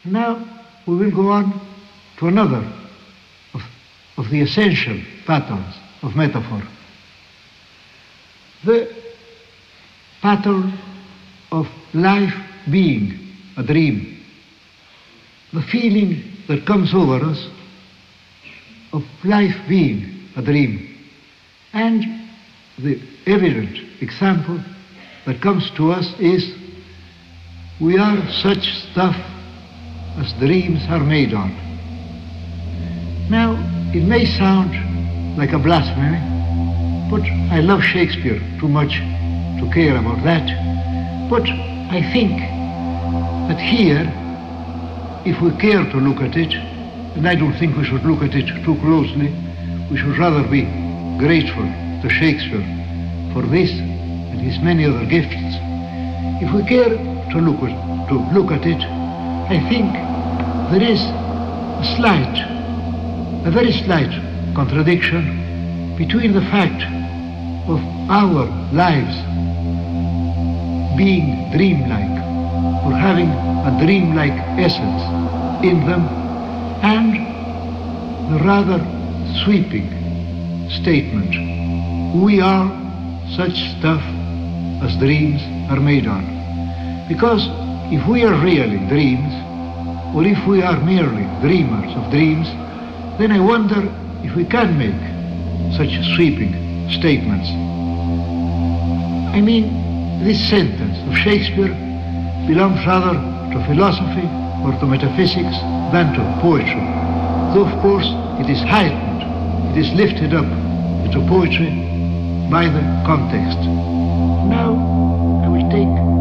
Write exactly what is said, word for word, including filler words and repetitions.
Now we will go on to another of, of the essential patterns of metaphor. The pattern of life being a dream. The feeling that comes over us of life being a dream. And the evident example that comes to us is we are such stuff as dreams are made on. Now, it may sound like a blasphemy, but I love Shakespeare too much to care about that. But I think that here, if we care to look at it, and I don't think we should look at it too closely, we should rather be grateful to Shakespeare for this and his many other gifts. If we care to look at, to look at it, I think there is a slight, a very slight contradiction between the fact of our lives being dreamlike, or having a dreamlike essence in them, and the rather sweeping statement, we are such stuff as dreams are made on. Because if we are really dreams, or if we are merely dreamers of dreams, then I wonder if we can make such sweeping statements. I mean, this sentence of Shakespeare belongs rather to philosophy or to metaphysics than to poetry. Though, of course, it is heightened, it is lifted up into poetry by the context. Now, I will take